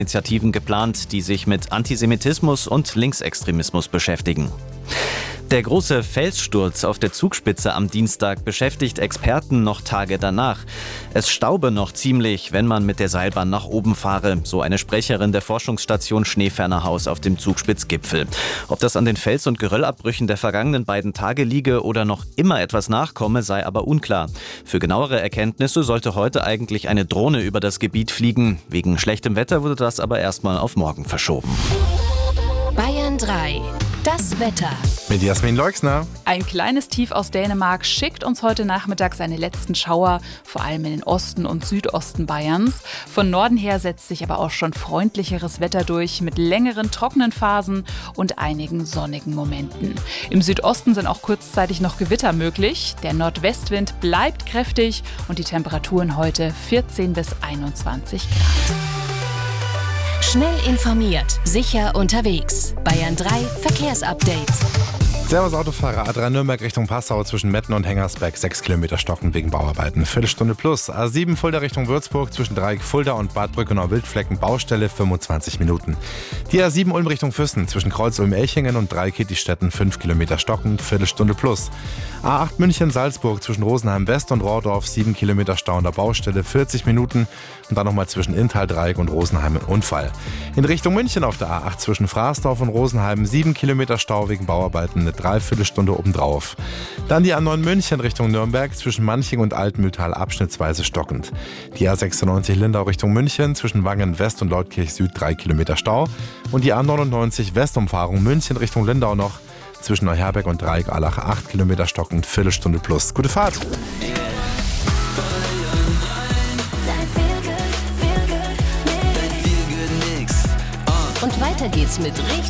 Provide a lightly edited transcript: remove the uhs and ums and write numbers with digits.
Initiativen geplant, die sich mit Antisemitismus und Linksextremismus beschäftigen. Der große Felssturz auf der Zugspitze am Dienstag beschäftigt Experten noch Tage danach. Es staube noch ziemlich, wenn man mit der Seilbahn nach oben fahre, so eine Sprecherin der Forschungsstation Schneefernerhaus auf dem Zugspitzgipfel. Ob das an den Fels- und Geröllabbrüchen der vergangenen beiden Tage liege oder noch immer etwas nachkomme, sei aber unklar. Für genauere Erkenntnisse sollte heute eigentlich eine Drohne über das Gebiet fliegen. Wegen schlechtem Wetter wurde das aber erstmal auf morgen verschoben. Bayern 3. Das Wetter. Mit Jasmin Leuxner. Ein kleines Tief aus Dänemark schickt uns heute Nachmittag seine letzten Schauer, vor allem in den Osten und Südosten Bayerns. Von Norden her setzt sich aber auch schon freundlicheres Wetter durch mit längeren trockenen Phasen und einigen sonnigen Momenten. Im Südosten sind auch kurzzeitig noch Gewitter möglich. Der Nordwestwind bleibt kräftig und die Temperaturen heute 14 bis 21 Grad. Schnell informiert, sicher unterwegs. Bayern 3 Verkehrsupdate. Servus Autofahrer, A3 Nürnberg Richtung Passau zwischen Metten und Hengersberg 6 Kilometer stocken wegen Bauarbeiten. Viertelstunde plus. A7 Fulda Richtung Würzburg zwischen Dreieck Fulda und Bad Brückenau-Wildflecken Baustelle 25 Minuten. Die A7 Ulm Richtung Füssen zwischen Kreuz-Ulm-Elchingen und Dreieck-Kittistetten 5 Kilometer stocken, Viertelstunde plus. A8 München-Salzburg zwischen Rosenheim West und Rohrdorf 7 Kilometer Stau an der Baustelle 40 Minuten und dann nochmal zwischen Inntal-Dreieck und Rosenheim ein Unfall. In Richtung München auf der A8 zwischen Fraßdorf und Rosenheim 7 Kilometer Stau wegen Bauarbeiten, eine Dreiviertelstunde obendrauf. Dann die A9 München Richtung Nürnberg zwischen Manching und Altmühltal abschnittsweise stockend. Die A96 Lindau Richtung München zwischen Wangen West und Leutkirch Süd 3 Kilometer Stau. Und die A99 Westumfahrung München Richtung Lindau noch zwischen Neuherberg und Dreieck-Allach 8 Kilometer stockend, Viertelstunde plus. Gute Fahrt! Und weiter geht's mit richtig